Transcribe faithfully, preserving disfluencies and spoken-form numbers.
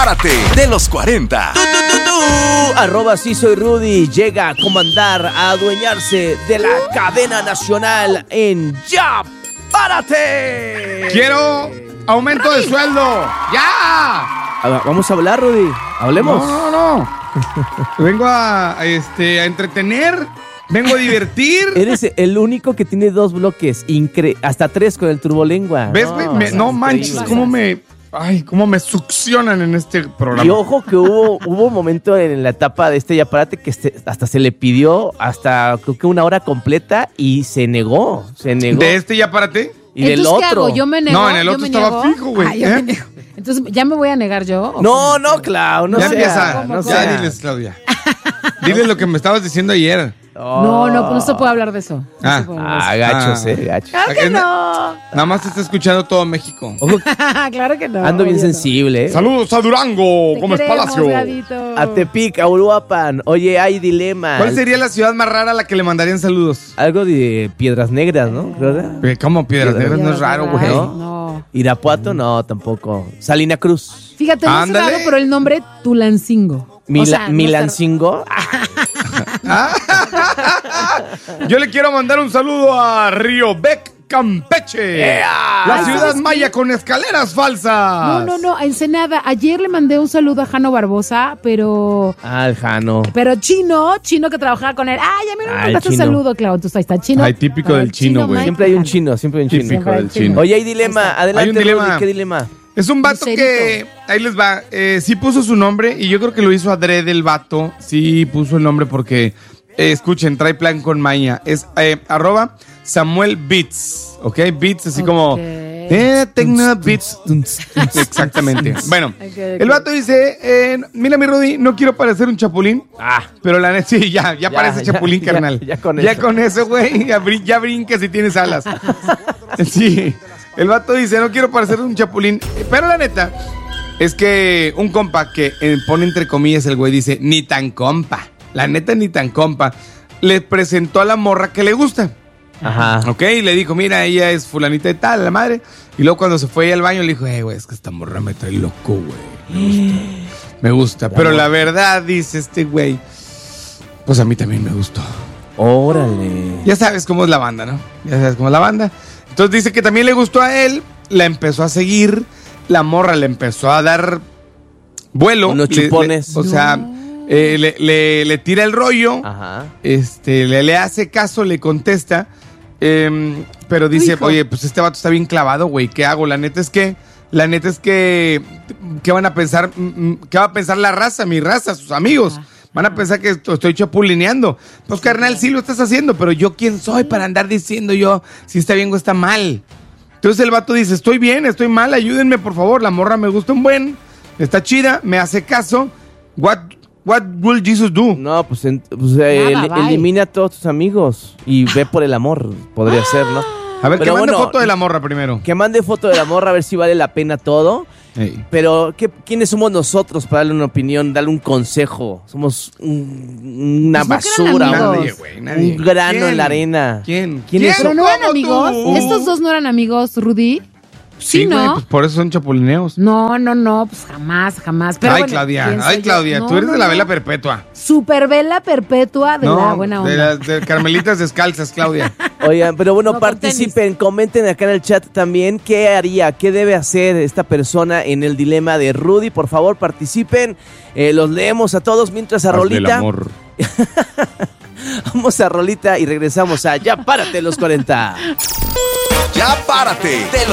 Párate de los cuarenta. Tú, tú, tú, tú. Arroba sí soy Rudy llega a comandar, a adueñarse de la cadena nacional en Ya Párate. Quiero aumento de sueldo. ¡Ya! A- Vamos a hablar, Rudy. Hablemos. No, no, no. Vengo a, a, este, a entretener. Vengo a divertir. Eres el único que tiene dos bloques, incre- hasta tres con el turbolengua. ¿Ves, güey? No, Me- es no manches, increíble. cómo me... Ay, cómo me succionan en este programa. Y ojo que hubo, hubo un momento en la etapa de este Ya Párate que este- hasta se le pidió hasta creo que una hora completa y se negó, se negó. ¿De este Ya Párate? Y del Entonces, ¿qué otro. hago? Yo me nego. No, en el yo otro me estaba niego. fijo, güey, Ah, yo ¿eh? me niego. Entonces, ¿ya me voy a negar yo? ¿O No, cómo? no, Clau, no ya sea, empieza. no Ya sea. diles, Claudia. Diles lo que me estabas diciendo ayer. No, no, pues no se puede hablar de eso. No Ah. se puede hablar Ah, de gachos, Ah. eh, gachos. eso. Claro que no. Nada más te está escuchando todo México. Ojo, Claro que no. ando bien obvio no. sensible, eh. Saludos a Durango, Te Gómez queremos, Palacio. Gadito. A Tepic, a Uruapan. Oye, hay dilema. ¿Cuál sería la ciudad más rara a la que le mandarían saludos? Algo de Piedras Negras, ¿no? Creo que- Eh, ¿Cómo Piedras Negras? No es raro, güey. ¿no? No. Irapuato, no, tampoco. Salina Cruz. Fíjate, no es Ándale. raro, pero el nombre Tulancingo. Mila- O sea, no Milancingo. Yo le quiero mandar un saludo a Río Bec, Campeche. ¡Ea! La Ay, ciudad ¿sabes qué? maya con escaleras falsas. No, no, no, a Ensenada. Ayer le mandé un saludo a Jano Barbosa, pero... Ah, el Jano. Pero Chino, Chino que trabajaba con él. Ay, a mí no me Ah, el mandaste un chino. saludo, Clau. Entonces ahí está Chino. Ay, típico Para del el chino, güey. Mike Siempre hay un Jano. chino, siempre hay un chino. Típico del chino. Oye, hay dilema. Adelante, Hay un dilema. Rudy, ¿qué dilema? Es un vato Lucerito. que, ahí les va, eh, sí puso su nombre y yo creo que lo hizo adrede el vato, sí puso el nombre porque, eh, escuchen, trae plan con maña, es eh, arroba Samuel Beats, ¿ok? Beats así como, Ok. eh, Tecno Beats, exactamente. Bueno, Ok, ok. el vato dice, eh, mira mi Rudy, no quiero parecer un chapulín, Ah, pero la neta, sí, ya, ya, Ya, parece ya, chapulín, ya, carnal. ya con Ya eso. con eso, güey, ya, brin- ya brincas y tienes alas. Sí, el vato dice, no quiero parecer un chapulín, pero la neta es que un compa que eh, pone entre comillas el güey dice, ni tan compa, la neta ni tan compa, le presentó a la morra que le gusta. ajá. Ok, y le dijo, mira, ella es fulanita de tal, la madre. Y luego cuando se fue al baño le dijo, eh, güey, es que esta morra me trae loco, güey. Me gusta. Me gusta. Pero la verdad, dice este güey, pues a mí también me gustó. Órale. Ya sabes cómo es la banda, ¿no? Ya sabes cómo es la banda. Entonces dice que también le gustó a él, la empezó a seguir, la morra le empezó a dar vuelo. Unos le- le- chupones. o sea, eh, le, le- le tira el rollo. Ajá. Este, le, le hace caso, le contesta, em, pero dice, Hijo. oye, pues este vato está bien clavado, güey, ¿qué hago? La neta es que, la neta es que, ¿qué van a pensar? Mm, mm, ¿Qué va a pensar la raza, mi raza, sus amigos? Van a pensar que esto- estoy chapulineando. Pues carnal, sí lo estás haciendo, pero yo quién soy para andar diciendo yo si está bien o está mal. Entonces el vato dice, estoy bien, estoy mal, ayúdenme por favor, la morra me gusta un buen, está chida, me hace caso. What, what will Jesus do? No, pues, en- pues, eh, Nada, el- bye. elimina a todos tus amigos y ve por el amor. Podría ser, ¿no? A ver, Pero que mande bueno, foto de la morra primero. Que mande foto de la morra a ver si vale la pena todo. Ey. Pero, ¿qué, ¿quiénes somos nosotros para darle una opinión, darle un consejo? Somos un- una Pues no que eran basura, amigos. Nadie, güey, nadie. un grano ¿Quién? en la arena. ¿Quién? ¿Quiénes ¿Quién? Pero no eran ¿Cómo amigos. tú? Estos dos no eran amigos, Rudy. Sí, Sí, güey, ¿no? pues por eso son chapulineos. No, no, no, pues jamás, jamás. Pero ay, bueno, Claudia, ¿quién soy ay, yo? Claudia, No, tú eres no, de la no. vela perpetua. Super vela perpetua de la buena de onda. las de Carmelitas descalzas, Claudia. Oigan, pero bueno, No, con participen, comenten acá en el chat también qué haría, qué debe hacer esta persona en el dilema de Rudy. Por favor, participen. Eh, los leemos a todos mientras a Rolita. Vamos a Rolita y regresamos a Ya Párate los cuarenta. Ya Párate de